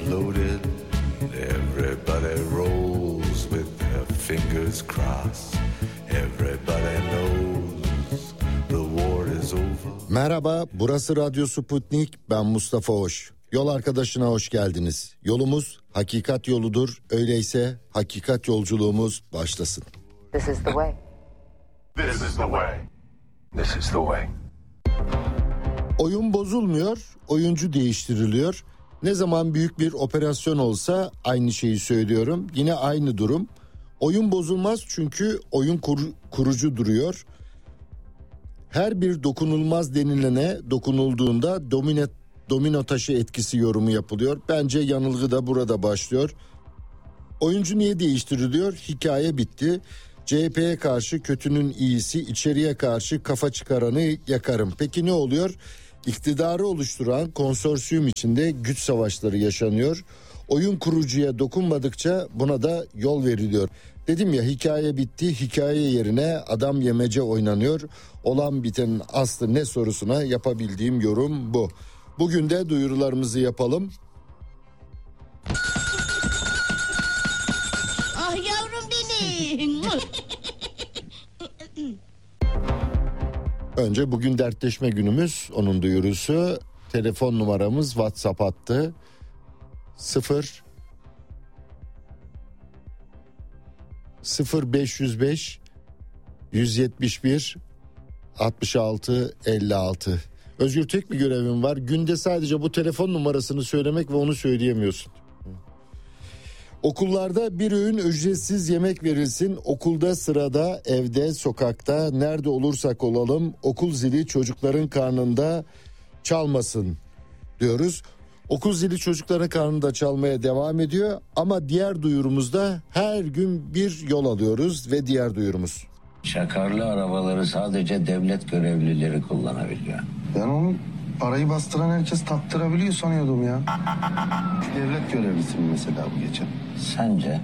loaded. Everybody rolls with their fingers crossed. Everybody knows the war is over. Merhaba, burası Radyo Sputnik. Ben Mustafa Hoş. Yol arkadaşına hoş geldiniz. Yolumuz hakikat yoludur. Öyleyse hakikat yolculuğumuz başlasın. This is the way. This is the way. This is the way. Oyun bozulmuyor, oyuncu değiştiriliyor. Ne zaman büyük bir operasyon olsa aynı şeyi söylüyorum. Yine aynı durum. Oyun bozulmaz çünkü oyun kurucu duruyor. Her bir dokunulmaz denilene dokunulduğunda domino taşı etkisi yorumu yapılıyor. Bence yanılgı da burada başlıyor. Oyuncu niye değiştiriliyor? Hikaye bitti. CHP'ye karşı kötünün iyisi, içeriye karşı kafa çıkaranı yakarım. Peki ne oluyor? İktidarı oluşturan konsorsiyum içinde güç savaşları yaşanıyor. Oyun kurucuya dokunmadıkça buna da yol veriliyor. Dedim ya, hikaye bitti. Hikaye yerine adam yemece oynanıyor. Olan bitenin aslı ne sorusuna yapabildiğim yorum bu. Bugün de duyurularımızı yapalım. Ah yavrum benim. Önce bugün dertleşme günümüz, onun duyurusu. Telefon numaramız WhatsApp hattı 0505 171 66 56. Özgür, tek bir görevim var. Günde sadece bu telefon numarasını söylemek ve onu söyleyemiyorsun. Okullarda bir öğün ücretsiz yemek verilsin. Okulda, sırada, evde, sokakta, nerede olursak olalım okul zili çocukların karnında çalmasın diyoruz. Okul zili çocukların karnında çalmaya devam ediyor ama diğer duyurumuzda her gün bir yol alıyoruz ve diğer duyurumuz. Çakarlı arabaları sadece devlet görevlileri kullanabiliyor. Ben onu parayı bastıran herkes taktırabiliyor sanıyordum ya. Devlet görevlisi mi mesela bu geçen? Sence?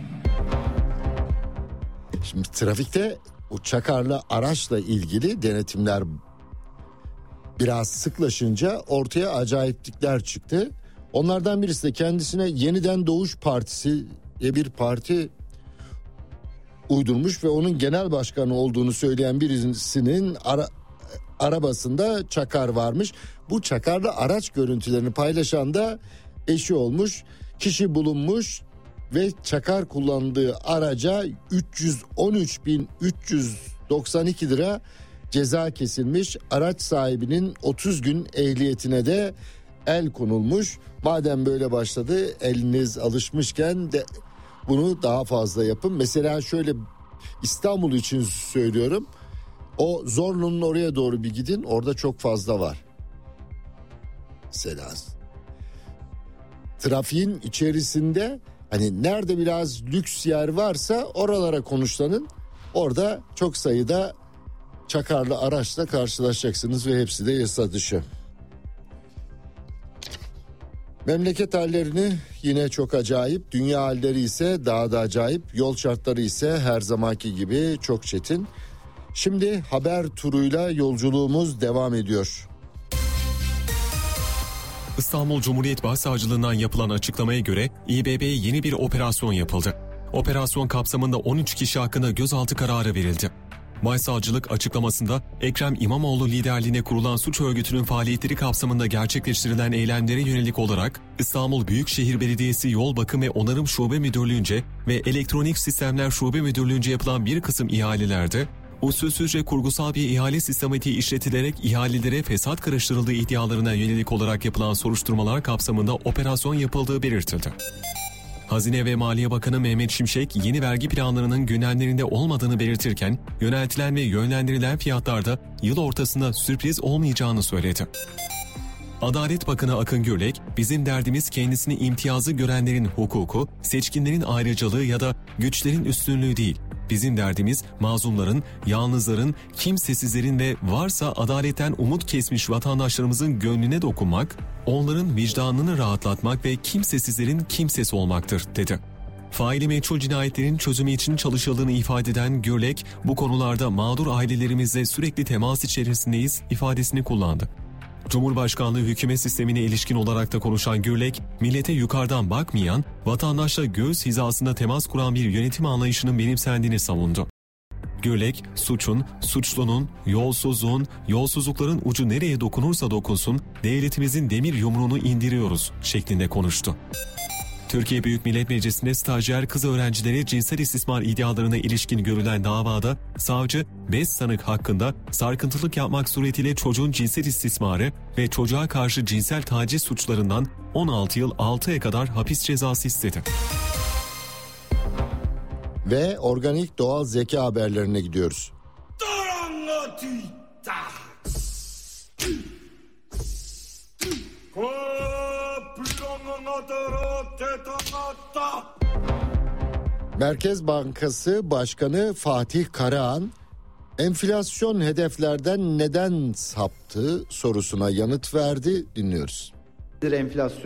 Şimdi trafikte o çakarlı araçla ilgili denetimler biraz sıklaşınca ortaya acayiplikler çıktı. Onlardan birisi de kendisine Yeniden Doğuş Partisi diye bir parti uydurmuş ve onun genel başkanı olduğunu söyleyen birisinin arabasında çakar varmış. Bu çakarlı araç görüntülerini paylaşan da eşi olmuş. Kişi bulunmuş ve çakar kullandığı araca 313.392 lira ceza kesilmiş. Araç sahibinin 30 gün ehliyetine de el konulmuş. Madem böyle başladı, eliniz alışmışken de bunu daha fazla yapın. Mesela şöyle, İstanbul için söylüyorum. O Zorlu'nun oraya doğru bir gidin. Orada çok fazla var. Mesela trafiğin içerisinde hani nerede biraz lüks yer varsa oralara konuşlanın. Orada çok sayıda çakarlı araçla karşılaşacaksınız ve hepsi de yasa dışı. Memleket hallerini yine çok acayip, dünya halleri ise daha da acayip, yol şartları ise her zamanki gibi çok çetin. Şimdi haber turuyla yolculuğumuz devam ediyor. İstanbul Cumhuriyet Başsavcılığından yapılan açıklamaya göre İBB'ye yeni bir operasyon yapıldı. Operasyon kapsamında 13 kişi hakkında gözaltı kararı verildi. Başsavcılık açıklamasında Ekrem İmamoğlu liderliğine kurulan suç örgütünün faaliyetleri kapsamında gerçekleştirilen eylemlere yönelik olarak İstanbul Büyükşehir Belediyesi Yol Bakım ve Onarım Şube Müdürlüğü'nce ve Elektronik Sistemler Şube Müdürlüğü'nce yapılan bir kısım ihalelerde usulsüzce kurgusal bir ihale sistematiği işletilerek ihalelere fesat karıştırıldığı iddialarına yönelik olarak yapılan soruşturmalar kapsamında operasyon yapıldığı belirtildi. Hazine ve Maliye Bakanı Mehmet Şimşek yeni vergi planlarının gündemlerinde olmadığını belirtirken yöneltilen ve yönlendirilen fiyatlarda yıl ortasında sürpriz olmayacağını söyledi. Adalet Bakanı Akın Gürlek, bizim derdimiz kendisini imtiyazı görenlerin hukuku, seçkinlerin ayrıcalığı ya da güçlerin üstünlüğü değil. Bizim derdimiz mazlumların, yalnızların, kimsesizlerin ve varsa adaletten umut kesmiş vatandaşlarımızın gönlüne dokunmak, onların vicdanını rahatlatmak ve kimsesizlerin kimsesi olmaktır, dedi. Faili meçhul cinayetlerin çözümü için çalışıldığını ifade eden Gürlek, bu konularda mağdur ailelerimizle sürekli temas içerisindeyiz ifadesini kullandı. Cumhurbaşkanlığı hükümet sistemine ilişkin olarak da konuşan Gürlek, millete yukarıdan bakmayan, vatandaşla göğüs hizasında temas kuran bir yönetim anlayışının benimsendiğini savundu. Gürlek, suçun, suçlunun, yolsuzluğun, yolsuzlukların ucu nereye dokunursa dokunsun, devletimizin demir yumruğunu indiriyoruz şeklinde konuştu. Türkiye Büyük Millet Meclisi'nde stajyer kız öğrencilere cinsel istismar iddialarına ilişkin görülen davada savcı 5 sanık hakkında sarkıntılık yapmak suretiyle çocuğun cinsel istismarı ve çocuğa karşı cinsel taciz suçlarından 16 yıl 6 ay kadar hapis cezası istedi. Ve organik doğal zeka haberlerine gidiyoruz. Merkez Bankası Başkanı Fatih Karahan, enflasyon hedeflerden neden saptı sorusuna yanıt verdi. Dinliyoruz. Enflasyon